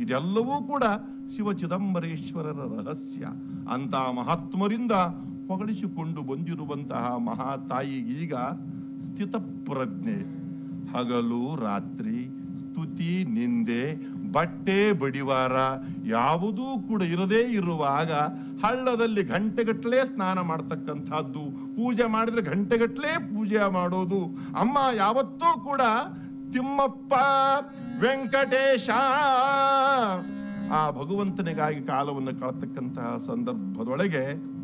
ಇದೆಲ್ಲವೂ ಕೂಡ ಶಿವ ಚಿದಂಬರೇಶ್ವರರ ರಹಸ್ಯ. ಅಂತ ಮಹಾತ್ಮರಿಂದ ಹೊಗಳಿಸಿಕೊಂಡು ಬಂದಿರುವಂತಹ ಮಹಾತಾಯಿಗೀಗ ಸ್ಥಿತಪ್ರಜ್ಞೆ, ಹಗಲು ರಾತ್ರಿ ಸ್ತುತಿ ನಿಂದೆ ಬಟ್ಟೆ ಬಡಿವಾರ ಯಾವುದೂ ಕೂಡ ಇರದೇ ಇರುವಾಗ ಹಳ್ಳದಲ್ಲಿ ಗಂಟೆಗಟ್ಟಲೆ ಸ್ನಾನ ಮಾಡ್ತಕ್ಕಂಥದ್ದು, ಪೂಜೆ ಮಾಡಿದ್ರೆ ಗಂಟೆಗಟ್ಟಲೆ ಪೂಜೆ ಮಾಡೋದು. ಅಮ್ಮ ಯಾವತ್ತೂ ಕೂಡ ತಿಮ್ಮಪ್ಪ ವೆಂಕಟೇಶ ಆ ಭಗವಂತನಿಗಾಗಿ ಕಾಲವನ್ನು ಕಳತಕ್ಕಂತಹ ಸಂದರ್ಭದೊಳಗೆ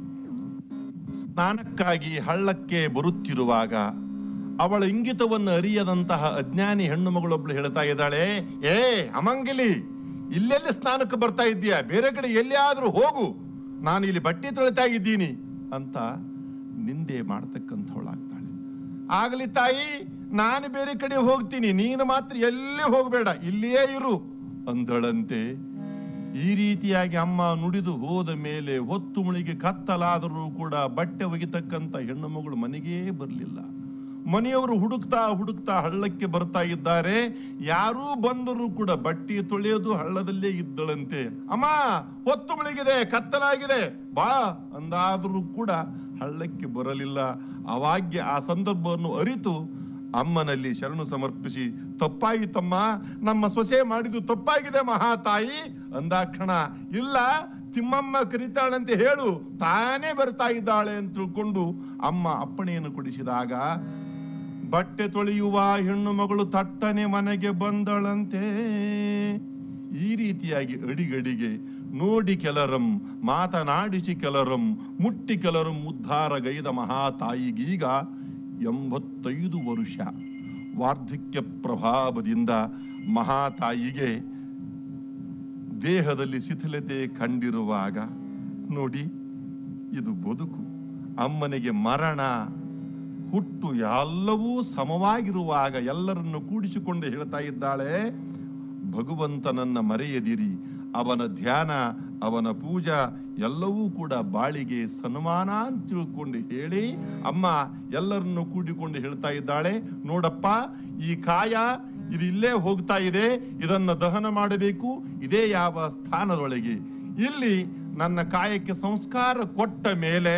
ಸ್ನಾನಕ್ಕಾಗಿ ಹಳ್ಳಕ್ಕೆ ಬರುತ್ತಿರುವಾಗ ಅವಳ ಇಂಗಿತವನ್ನು ಅರಿಯದಂತಹ ಅಜ್ಞಾನಿ ಹೆಣ್ಣು ಮಗಳೊಬ್ಳು ಹೇಳ್ತಾ ಇದ್ದಾಳೆ, ಏ ಅಮಂಗಿಲಿ, ಇಲ್ಲೆಲ್ಲಿ ಸ್ನಾನಕ್ಕೆ ಬರ್ತಾ ಇದ್ದೀಯ? ಬೇರೆ ಕಡೆ ಎಲ್ಲಿಯಾದ್ರೂ ಹೋಗು, ನಾನು ಇಲ್ಲಿ ಬಟ್ಟೆ ತೊಳಿತಾ ಇದ್ದೀನಿ ಅಂತ ನಿಂದೆ ಮಾಡ್ತಕ್ಕಂಥವಳಾಗ್ತಾಳೆ. ಆಗಲಿ ತಾಯಿ, ನಾನು ಬೇರೆ ಕಡೆ ಹೋಗ್ತೀನಿ, ನೀನು ಮಾತ್ರ ಎಲ್ಲಿ ಹೋಗಬೇಡ, ಇಲ್ಲಿಯೇ ಇರು ಅಂದಳಂತೆ. ಈ ರೀತಿಯಾಗಿ ಅಮ್ಮ ನುಡಿದು ಹೋದ ಮೇಲೆ ಹೊತ್ತು ಮುಳಿಗೆ ಕತ್ತಲಾದರೂ ಕೂಡ ಬಟ್ಟೆ ಒಗಿತಕ್ಕಂಥ ಹೆಣ್ಣು ಮಗಳು ಮನೆಗೇ ಬರಲಿಲ್ಲ. ಮನೆಯವರು ಹುಡುಕ್ತಾ ಹುಡುಕ್ತಾ ಹಳ್ಳಕ್ಕೆ ಬರ್ತಾ ಇದ್ದಾರೆ. ಯಾರೂ ಬಂದರೂ ಕೂಡ ಬಟ್ಟೆ ತೊಳೆಯೋದು ಹಳ್ಳದಲ್ಲೇ ಇದ್ದಳಂತೆ. ಅಮ್ಮ, ಹೊತ್ತು ಮುಳುಗಿದೆ, ಕತ್ತಲಾಗಿದೆ, ಬಾ ಅಂದಾದರೂ ಕೂಡ ಹಳ್ಳಕ್ಕೆ ಬರಲಿಲ್ಲ. ಅವಾಗ್ಯ ಆ ಸಂದರ್ಭವನ್ನು ಅರಿತು ಅಮ್ಮನಲ್ಲಿ ಶರಣು ಸಮರ್ಪಿಸಿ, ತಪ್ಪಾಯಿತಮ್ಮ, ನಮ್ಮ ಸೊಸೆ ಮಾಡಿದ್ದು ತಪ್ಪಾಗಿದೆ ಮಹಾತಾಯಿ ಅಂದಾಕ್ಷಣ, ಇಲ್ಲ ತಿಮ್ಮಮ್ಮ ಕರಿತಾಳಂತೆ ಹೇಳು, ತಾನೇ ಬರ್ತಾ ಇದ್ದಾಳೆ ಅಂತ ತಿಳ್ಕೊಂಡು ಅಮ್ಮ ಅಪ್ಪಣೆಯನ್ನು ಕೊಡಿಸಿದಾಗ ಬಟ್ಟೆ ತೊಳೆಯುವ ಹೆಣ್ಣು ಮಗಳು ತಟ್ಟನೆ ಮನೆಗೆ ಬಂದಳಂತೆ. ಈ ರೀತಿಯಾಗಿ ಅಡಿಗಡಿಗೆ ನೋಡಿ ಕೆಲರಂ, ಮಾತನಾಡಿಸಿ ಕೆಲರಂ, ಮುಟ್ಟಿ ಕೆಲರಂ ಉದ್ಧಾರಗೈದ ಮಹಾತಾಯಿಗೀಗ 85 ವರ್ಷ. ವಾರ್ಧಕ್ಯ ಪ್ರಭಾವದಿಂದ ಮಹಾತಾಯಿಗೆ ದೇಹದಲ್ಲಿ ಶಿಥಿಲತೆ ಕಂಡಿರುವಾಗ ನೋಡಿ, ಇದು ಬದುಕು. ಅಮ್ಮನಿಗೆ ಮರಣ, ಹುಟ್ಟು ಎಲ್ಲವೂ ಸಮವಾಗಿರುವಾಗ ಎಲ್ಲರನ್ನು ಕೂಡಿಸಿಕೊಂಡು ಹೇಳ್ತಾ ಇದ್ದಾಳೆ, ಭಗವಂತನನ್ನ ಮರೆಯದಿರಿ, ಅವನ ಧ್ಯಾನ, ಅವನ ಪೂಜಾ ಎಲ್ಲವೂ ಕೂಡ ಬಾಳಿಗೆ ಸನ್ಮಾನ ಅಂತ ತಿಳ್ಕೊಂಡು ಹೇಳಿ ಅಮ್ಮ ಎಲ್ಲರನ್ನು ಕೂಡಿಕೊಂಡು ಹೇಳ್ತಾ ಇದ್ದಾಳೆ, ನೋಡಪ್ಪ, ಈ ಕಾಯ ಇದು ಇಲ್ಲೇ ಹೋಗ್ತಾ ಇದೆ, ಇದನ್ನು ದಹನ ಮಾಡಬೇಕು. ಇದೇ ಯಾವ ಸ್ಥಾನದೊಳಗೆ ಇಲ್ಲಿ ನನ್ನ ಕಾಯಕ್ಕೆ ಸಂಸ್ಕಾರ ಕೊಟ್ಟ ಮೇಲೆ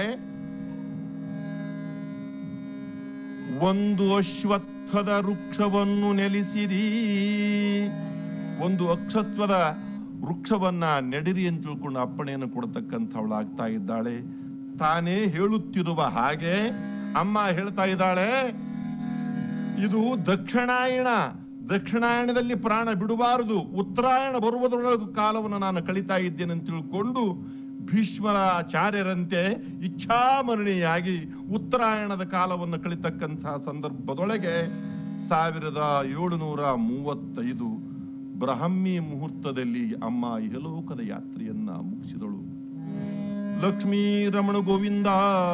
ಒಂದು ಅಶ್ವತ್ಥದ ವೃಕ್ಷವನ್ನು ನೆಲೆಸಿರಿ, ಒಂದು ಅಕ್ಷತ್ವದ ವೃಕ್ಷವನ್ನ ನೆಡಿರಿ ಅಂತ ತಿಳ್ಕೊಂಡು ಅಪ್ಪಣೆಯನ್ನು ಕೊಡ್ತಕ್ಕಂಥವಳಾಗ್ತಾ ಇದ್ದಾಳೆ. ತಾನೇ ಹೇಳುತ್ತಿರುವ ಹಾಗೆ ಅಮ್ಮ ಹೇಳ್ತಾ ಇದ್ದಾಳೆ, ಇದು ದಕ್ಷಿಣಾಯಣ, ದಕ್ಷಿಣಾಯಣದಲ್ಲಿ ಪ್ರಾಣ ಬಿಡಬಾರದು, ಉತ್ತರಾಯಣ ಬರುವುದರೊಳಗೆ ಕಾಲವನ್ನು ನಾನು ಕಳೀತಾ ಇದ್ದೇನೆ ಅಂತ ತಿಳ್ಕೊಂಡು ಭೀಷ್ಮರಾಚಾರ್ಯರಂತೆ ಇಚ್ಛಾಮರಣಿಯಾಗಿ ಉತ್ತರಾಯಣದ ಕಾಲವನ್ನು ಕಳಿತಕ್ಕಂತಹ ಸಂದರ್ಭದೊಳಗೆ 1735 ಬ್ರಹ್ಮಿ ಮುಹೂರ್ತದಲ್ಲಿ ಅಮ್ಮ ಇಹಲೋಕದ ಯಾತ್ರೆಯನ್ನ ಮುಗಿಸಿದಳು. ಲಕ್ಷ್ಮೀ ರಮಣ ಗೋವಿಂದ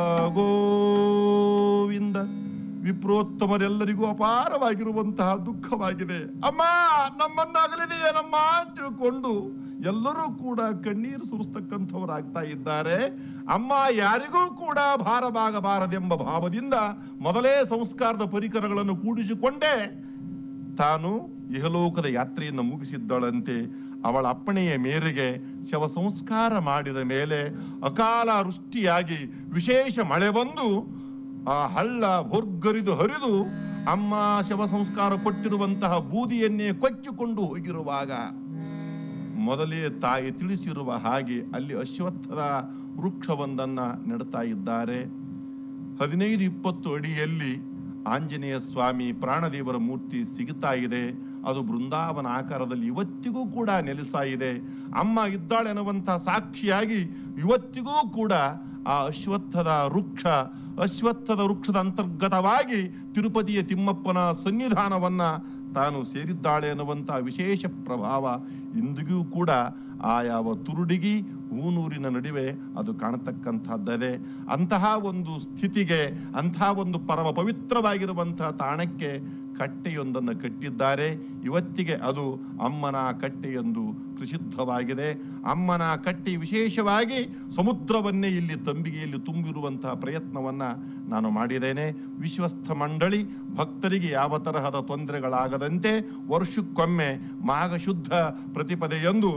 ಗೋವಿಂದ. ವಿಪ್ರೋತ್ತಮರೆಲ್ಲರಿಗೂ ಅಪಾರವಾಗಿರುವಂತಹ ದುಃಖವಾಗಿದೆ. ಅಮ್ಮ ನಮ್ಮನ್ನ ಅಗಲಿದೆಯೇನಮ್ಮ ಅಂತ ತಿಳ್ಕೊಂಡು ಎಲ್ಲರೂ ಕೂಡ ಕಣ್ಣೀರು ಸುರಿಸ್ತಕ್ಕಂಥವರಾಗ್ತಾ ಇದ್ದಾರೆ. ಅಮ್ಮ ಯಾರಿಗೂ ಕೂಡ ಭಾರವಾಗಬಾರದೆಂಬ ಭಾವದಿಂದ ಮೊದಲೇ ಸಂಸ್ಕಾರದ ಪರಿಕರಗಳನ್ನು ಕೂಡಿಸಿಕೊಂಡೇ ತಾನು ಇಹಲೋಕದ ಯಾತ್ರೆಯನ್ನು ಮುಗಿಸಿದ್ದಳಂತೆ. ಅವಳ ಅಪ್ಪಣೆಯ ಮೇರೆಗೆ ಶವ ಸಂಸ್ಕಾರ ಮಾಡಿದ ಮೇಲೆ ಅಕಾಲ ವೃಷ್ಟಿಯಾಗಿ ವಿಶೇಷ ಮಳೆ ಬಂದು ಆ ಹಳ್ಳ ಭೋರ್ಗರಿದು ಹರಿದು ಅಮ್ಮ ಶವ ಸಂಸ್ಕಾರ ಕೊಟ್ಟಿರುವಂತಹ ಬೂದಿಯನ್ನೇ ಕೊಚ್ಚಿಕೊಂಡು ಹೋಗಿರುವಾಗ ಮೊದಲೇ ತಾಯಿ ತಿಳಿಸಿರುವ ಹಾಗೆ ಅಲ್ಲಿ ಅಶ್ವತ್ಥದ ವೃಕ್ಷವೊಂದನ್ನ ನೆಡ್ತಾ ಇದ್ದಾರೆ. 15-20 ಅಡಿಯಲ್ಲಿ ಆಂಜನೇಯ ಸ್ವಾಮಿ ಪ್ರಾಣದೇವರ ಮೂರ್ತಿ ಸಿಗುತ್ತಾ ಇದೆ. ಅದು ಬೃಂದಾವನ ಆಕಾರದಲ್ಲಿ ಇವತ್ತಿಗೂ ಕೂಡ ನೆಲೆಸ್ತಾ ಇದೆ. ಅಮ್ಮ ಇದ್ದಾಳೆ ಅನ್ನುವಂಥ ಸಾಕ್ಷಿಯಾಗಿ ಇವತ್ತಿಗೂ ಕೂಡ ಆ ಅಶ್ವತ್ಥದ ವೃಕ್ಷದ ಅಂತರ್ಗತವಾಗಿ ತಿರುಪತಿಯ ತಿಮ್ಮಪ್ಪನ ಸನ್ನಿಧಾನವನ್ನ ತಾನು ಸೇರಿದ್ದಾಳೆ ಅನ್ನುವಂಥ ವಿಶೇಷ ಪ್ರಭಾವ ಇಂದಿಗೂ ಕೂಡ ಆ ಯಾವ ತುರುಡಿಗಿ ಹೂನೂರಿನ ನಡುವೆ ಅದು ಕಾಣತಕ್ಕಂಥದ್ದೇ. ಅಂತಹ ಒಂದು ಸ್ಥಿತಿಗೆ, ಅಂತಹ ಒಂದು ಪರಮ ಪವಿತ್ರವಾಗಿರುವಂತಹ ತಾಣಕ್ಕೆ ಕಟ್ಟೆಯೊಂದನ್ನು ಕಟ್ಟಿದ್ದಾರೆ. ಇವತ್ತಿಗೆ ಅದು ಅಮ್ಮನ ಕಟ್ಟೆಯೊಂದು ಪ್ರಸಿದ್ಧವಾಗಿದೆ. ಅಮ್ಮನ ಕಟ್ಟೆ ವಿಶೇಷವಾಗಿ ಸಮುದ್ರವನ್ನೇ ಇಲ್ಲಿ ತಂಬಿಗೆಯಲ್ಲಿ ತುಂಬಿರುವಂತಹ ಪ್ರಯತ್ನವನ್ನ ನಾನು ಮಾಡಿದ್ದೇನೆ. ವಿಶ್ವಸ್ಥ ಮಂಡಳಿ ಭಕ್ತರಿಗೆ ಯಾವ ತರಹದ ತೊಂದರೆಗಳಾಗದಂತೆ ವರ್ಷಕ್ಕೊಮ್ಮೆ ಮಾಘ ಶುದ್ಧ ಪ್ರತಿಪದೆಯಂದು